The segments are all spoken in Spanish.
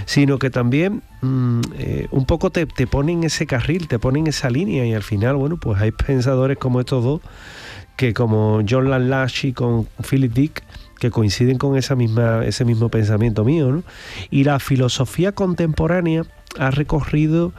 sino que también un poco te ponen ese carril, te ponen esa línea, y al final, bueno, pues hay pensadores como estos dos, que como John Laplace y con Philip Dick, que coinciden con ese mismo pensamiento mío, ¿no? Y la filosofía contemporánea ha recogido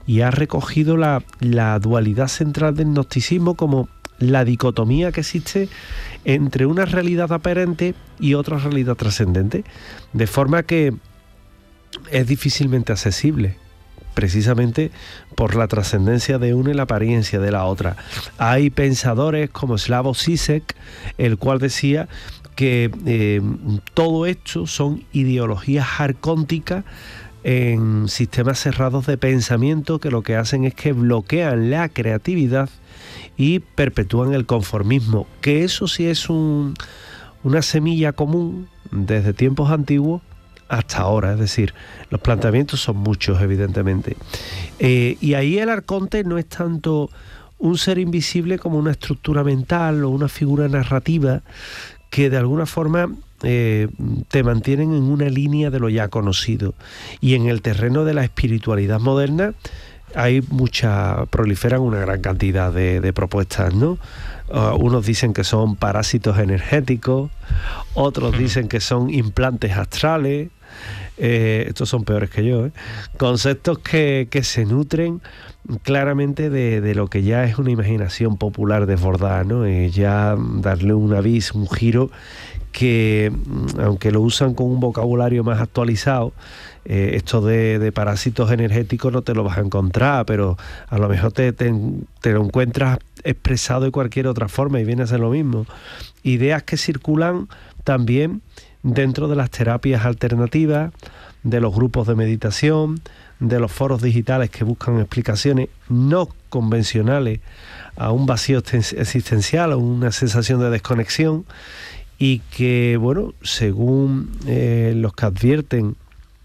la dualidad central del gnosticismo como la dicotomía que existe entre una realidad aparente y otra realidad trascendente, de forma que es difícilmente accesible, precisamente por la trascendencia de una y la apariencia de la otra. Hay pensadores como Slavoj Žižek, el cual decía que todo esto son ideologías arcónticas en sistemas cerrados de pensamiento, que lo que hacen es que bloquean la creatividad y perpetúan el conformismo, que eso sí es una semilla común desde tiempos antiguos hasta ahora. Es decir, los planteamientos son muchos, evidentemente, y ahí el arconte no es tanto un ser invisible como una estructura mental o una figura narrativa que de alguna forma te mantienen en una línea de lo ya conocido. Y en el terreno de la espiritualidad moderna proliferan una gran cantidad de propuestas, ¿no? Unos dicen que son parásitos energéticos, otros dicen que son implantes astrales, estos son peores que yo, conceptos que se nutren claramente de lo que ya es una imaginación popular desbordada, ¿no? Ya darle un giro que, aunque lo usan con un vocabulario más actualizado, esto de parásitos energéticos no te lo vas a encontrar, pero a lo mejor te lo encuentras expresado de cualquier otra forma y viene a ser lo mismo. Ideas que circulan también dentro de las terapias alternativas, de los grupos de meditación, de los foros digitales que buscan explicaciones no convencionales a un vacío existencial, a una sensación de desconexión, y que, bueno, según los que advierten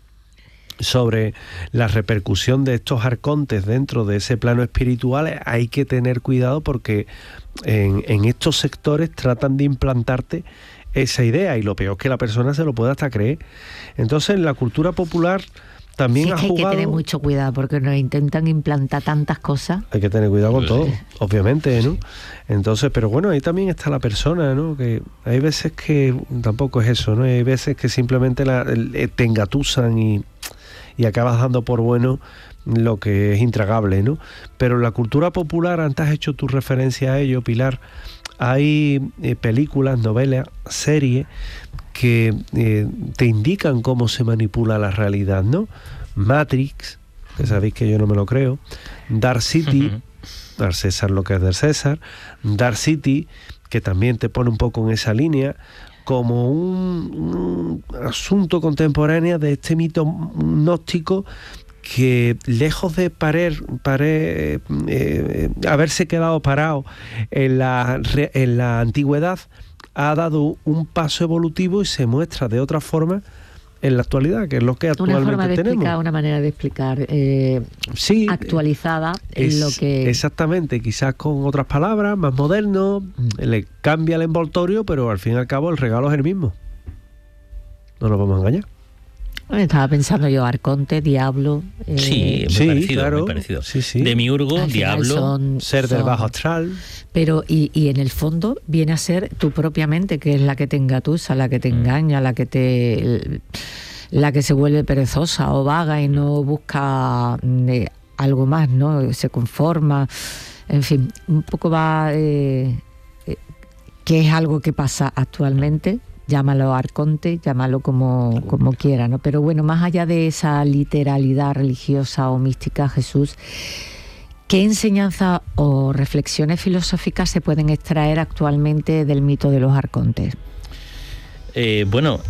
sobre la repercusión de estos arcontes dentro de ese plano espiritual, hay que tener cuidado, porque en estos sectores tratan de implantarte esa idea, y lo peor es que la persona se lo puede hasta creer. Entonces, en la cultura popular también sí, ha jugado... Hay que tener mucho cuidado, porque nos intentan implantar tantas cosas. Hay que tener cuidado con todo, obviamente, ¿no? Entonces, pero bueno, ahí también está la persona, ¿no? Que hay veces que tampoco es eso, ¿no? Hay veces que simplemente te engatusan y acabas dando por bueno lo que es intragable, ¿no? Pero en la cultura popular, antes has hecho tu referencia a ello, Pilar, hay películas, novelas, series que te indican cómo se manipula la realidad, ¿no? Matrix, que sabéis que yo no me lo creo, Dark City, dar César lo que es del César, Dark City, que también te pone un poco en esa línea, como un asunto contemporáneo de este mito gnóstico que, lejos de haberse quedado parado en la antigüedad, ha dado un paso evolutivo y se muestra de otra forma en la actualidad, que es lo que actualmente tenemos. Una manera de explicar sí, actualizada lo que... Exactamente, quizás con otras palabras, más moderno, le cambia el envoltorio, pero al fin y al cabo el regalo es el mismo. No nos vamos a engañar. Estaba pensando yo, arconte, diablo... Sí, muy parecido. Sí. Demiurgo, diablo... Ser del bajo astral... Pero, y en el fondo viene a ser tu propia mente, que es la que te engatusa, la que te engaña, la que se vuelve perezosa o vaga y no busca algo más, ¿no? Se conforma... En fin, un poco va... que es algo que pasa actualmente... Llámalo arconte, llámalo como quiera, ¿no? Pero bueno, más allá de esa literalidad religiosa o mística, Jesús, ¿qué enseñanza o reflexiones filosóficas se pueden extraer actualmente del mito de los arcontes? Se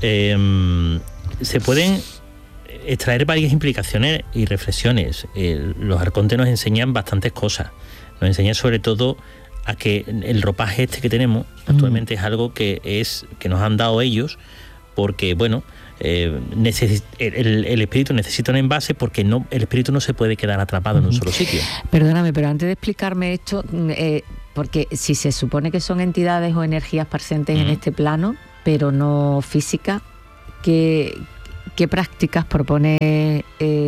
pueden extraer varias implicaciones y reflexiones. Los arcontes nos enseñan bastantes cosas. Nos enseñan sobre todo a que el ropaje este que tenemos actualmente es algo que nos han dado ellos, porque bueno, el espíritu necesita un envase, porque el espíritu no se puede quedar atrapado en un solo sitio. Perdóname, pero antes de explicarme esto, porque si se supone que son entidades o energías presentes en este plano, pero no físicas, ¿qué prácticas propone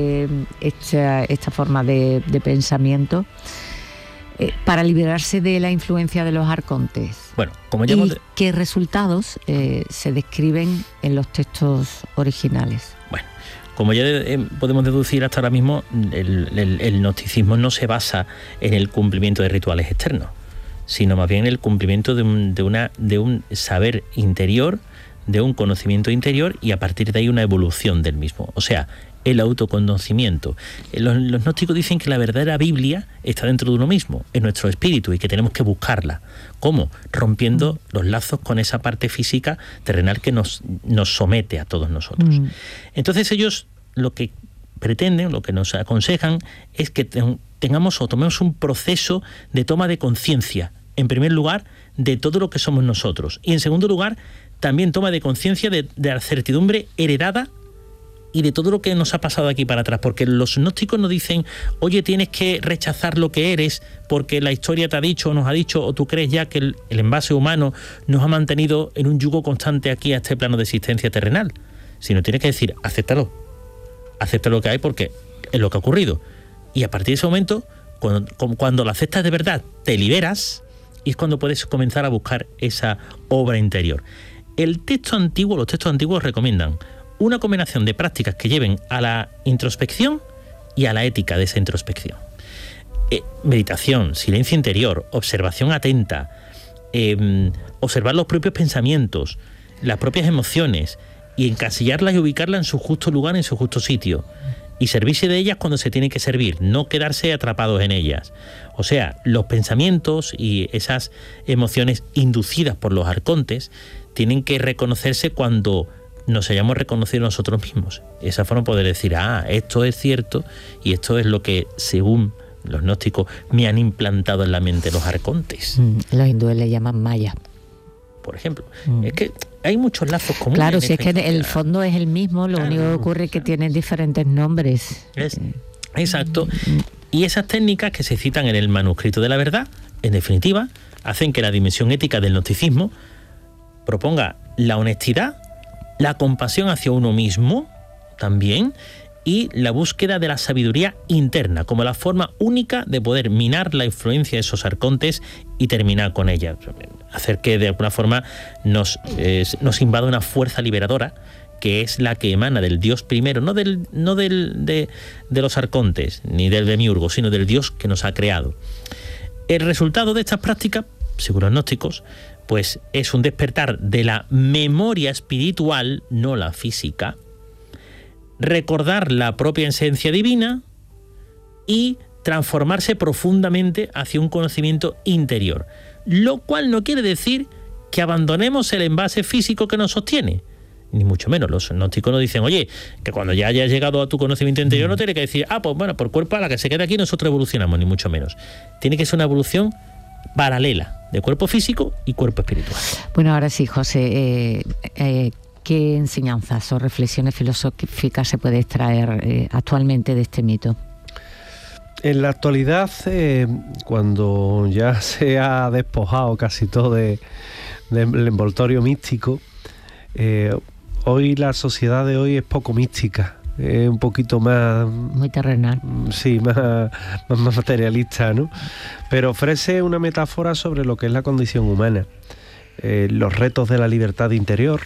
esta forma de pensamiento para liberarse de la influencia de los arcontes? Bueno, como ya hemos... ¿Y qué resultados se describen en los textos originales? Bueno, como ya podemos deducir hasta ahora mismo, el gnosticismo no se basa en el cumplimiento de rituales externos, sino más bien en el cumplimiento de un saber interior, de un conocimiento interior, y a partir de ahí una evolución del mismo. O sea, el autoconocimiento. Los gnósticos dicen que la verdadera Biblia está dentro de uno mismo, en nuestro espíritu, y que tenemos que buscarla. ¿Cómo? Rompiendo los lazos con esa parte física terrenal que nos somete a todos nosotros. Entonces ellos lo que pretenden, lo que nos aconsejan, es que tengamos o tomemos un proceso de toma de conciencia, en primer lugar, de todo lo que somos nosotros, y en segundo lugar, también toma de conciencia de la certidumbre heredada y de todo lo que nos ha pasado aquí para atrás, porque los gnósticos nos dicen, oye, tienes que rechazar lo que eres porque la historia te ha dicho o nos ha dicho, o tú crees ya que el envase humano nos ha mantenido en un yugo constante aquí a este plano de existencia terrenal, sino tienes que decir, acéptalo, acepta lo que hay porque es lo que ha ocurrido, y a partir de ese momento, cuando lo aceptas de verdad, te liberas, y es cuando puedes comenzar a buscar esa obra interior. Los textos antiguos recomiendan una combinación de prácticas que lleven a la introspección y a la ética de esa introspección. Meditación, silencio interior, observación atenta, observar los propios pensamientos, las propias emociones, y encasillarlas y ubicarlas en su justo lugar, en su justo sitio, y servirse de ellas cuando se tiene que servir, no quedarse atrapados en ellas. O sea, los pensamientos y esas emociones inducidas por los arcontes tienen que reconocerse cuando nos hayamos reconocido nosotros mismos. De esa forma poder decir, esto es cierto y esto es lo que, según los gnósticos, me han implantado en la mente los arcontes. Los hindúes le llaman maya, por ejemplo. Es que hay muchos lazos comunes. Claro, si es que el fondo es el mismo, lo único que ocurre es que tienen diferentes nombres. Exacto. Y esas técnicas que se citan en el manuscrito de la verdad, en definitiva, hacen que la dimensión ética del gnosticismo proponga la honestidad, la compasión hacia uno mismo también, y la búsqueda de la sabiduría interna como la forma única de poder minar la influencia de esos arcontes y terminar con ella. Hacer que de alguna forma nos invada una fuerza liberadora, que es la que emana del Dios primero, no de los arcontes ni del demiurgo, sino del Dios que nos ha creado. El resultado de estas prácticas, según los gnósticos, pues es un despertar de la memoria espiritual, no la física, recordar la propia esencia divina y transformarse profundamente hacia un conocimiento interior, lo cual no quiere decir que abandonemos el envase físico que nos sostiene, ni mucho menos. Los gnósticos nos dicen, oye, que cuando ya hayas llegado a tu conocimiento interior no tienes que decir, pues bueno, por cuerpo a la que se quede aquí nosotros evolucionamos, ni mucho menos. Tiene que ser una evolución paralela de cuerpo físico y cuerpo espiritual. Bueno, ahora sí, José, ¿qué enseñanzas o reflexiones filosóficas se puede extraer actualmente de este mito? En la actualidad, cuando ya se ha despojado casi todo del envoltorio místico, hoy la sociedad de hoy es poco mística, es un poquito más... Muy terrenal. Sí, más materialista, ¿no? Pero ofrece una metáfora sobre lo que es la condición humana, los retos de la libertad interior,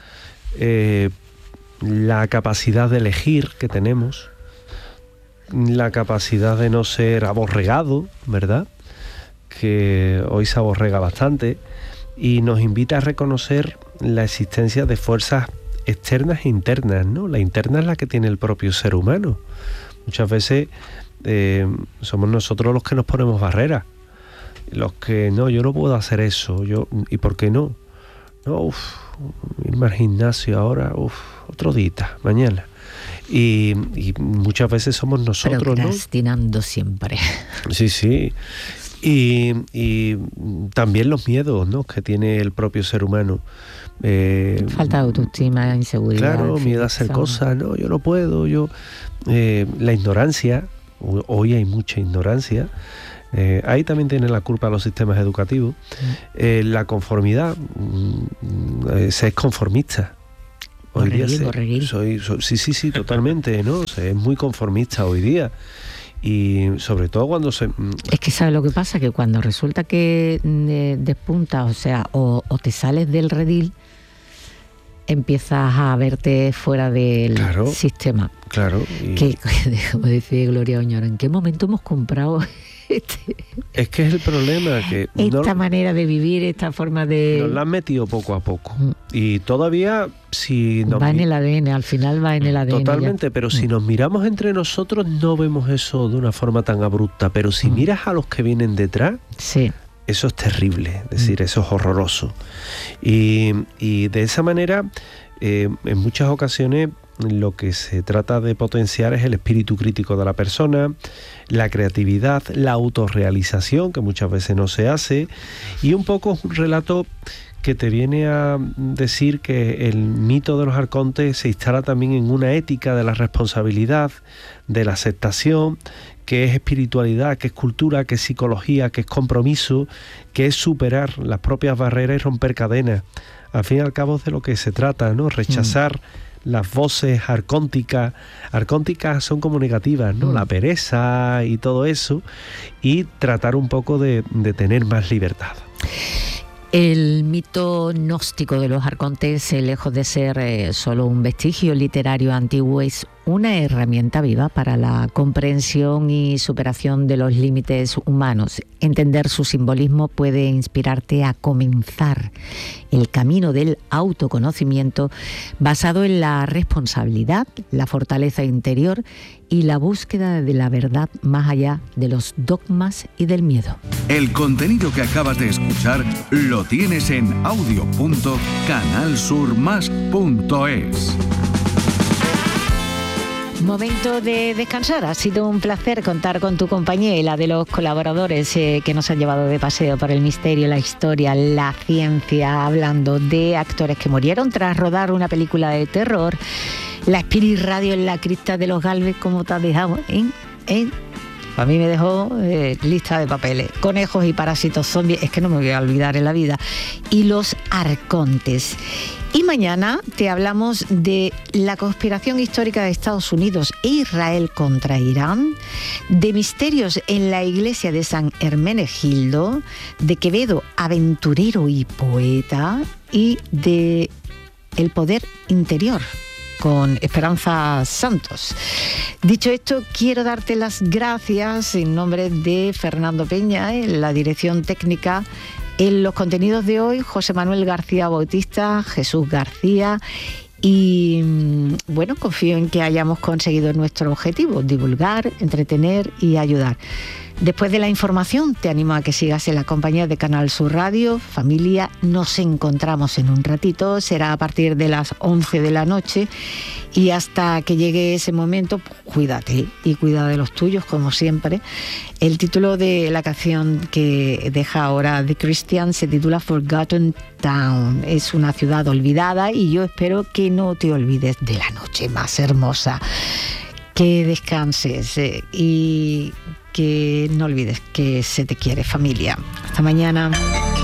la capacidad de elegir que tenemos, la capacidad de no ser aborregado, ¿verdad? Que hoy se aborrega bastante, y nos invita a reconocer la existencia de fuerzas externas e internas, ¿no? La interna es la que tiene el propio ser humano. Muchas veces somos nosotros los que nos ponemos barreras, los que no, yo no puedo hacer eso, ¿y por qué no? No, irme al gimnasio ahora, otro día, mañana. Y muchas veces somos nosotros, procrastinando, ¿no? Siempre. Sí. Y también los miedos, ¿no?, que tiene el propio ser humano. Falta de autoestima, inseguridad. Claro, miedo a hacer cosas, no, yo no puedo, la ignorancia, hoy hay mucha ignorancia. Ahí también tienen la culpa los sistemas educativos. La conformidad, se es conformista. Hoy día borreguil. Sí, totalmente, ¿no? O sea, es muy conformista hoy día. Y sobre todo cuando se... Es que ¿sabes lo que pasa? Que cuando resulta que despuntas, o sea, o te sales del redil, empiezas a verte fuera del sistema. Claro. Que, como decía Gloria Oñoro, ¿en qué momento hemos comprado es que es el problema, que esta manera de vivir, esta forma de... Nos la han metido poco a poco. Y todavía, si nos... Va en el ADN, al final va en el ADN. Totalmente, pero si nos miramos entre nosotros no vemos eso de una forma tan abrupta. Pero si miras a los que vienen detrás... Sí. Eso es terrible, es decir, eso es horroroso. Y de esa manera, en muchas ocasiones, lo que se trata de potenciar es el espíritu crítico de la persona, la creatividad, la autorrealización, que muchas veces no se hace, y un poco un relato que te viene a decir que el mito de los arcontes se instala también en una ética de la responsabilidad, de la aceptación, que es espiritualidad, que es cultura, que es psicología, que es compromiso, que es superar las propias barreras y romper cadenas. Al fin y al cabo es de lo que se trata, ¿no? Rechazar las voces arcónticas son como negativas, ¿no? La pereza y todo eso, y tratar un poco de tener más libertad. El mito gnóstico de los arcontes, lejos de ser solo un vestigio literario antiguo, es una herramienta viva para la comprensión y superación de los límites humanos. Entender su simbolismo puede inspirarte a comenzar el camino del autoconocimiento basado en la responsabilidad, la fortaleza interior y la búsqueda de la verdad más allá de los dogmas y del miedo. El contenido que acabas de escuchar lo tienes en audio.canalsurmas.es. Momento de descansar. Ha sido un placer contar con tu compañía y la de los colaboradores que nos han llevado de paseo por el misterio, la historia, la ciencia, hablando de actores que murieron tras rodar una película de terror. La Spirit Radio en la cripta de los Galvez, ¿cómo te has dejado? A mí me dejó lista de papeles. Conejos y parásitos zombies, es que no me voy a olvidar en la vida. Y los arcontes. Y mañana te hablamos de la conspiración histórica de Estados Unidos e Israel contra Irán, de misterios en la iglesia de San Hermenegildo, de Quevedo, aventurero y poeta, y de el poder interior, con Esperanza Santos. Dicho esto, quiero darte las gracias en nombre de Fernando Peña, en la dirección técnica. En los contenidos de hoy, José Manuel García Bautista, Jesús García, y bueno, confío en que hayamos conseguido nuestro objetivo: divulgar, entretener y ayudar. Después de la información, te animo a que sigas en la compañía de Canal Sur Radio. Familia, nos encontramos en un ratito, será a partir de las 11 de la noche, y hasta que llegue ese momento, pues, cuídate y cuida de los tuyos, como siempre. El título de la canción que deja ahora The Christian se titula Forgotten Town. Es una ciudad olvidada, y yo espero que no te olvides de la noche más hermosa. Que descanses y que no olvides que se te quiere, familia. Hasta mañana.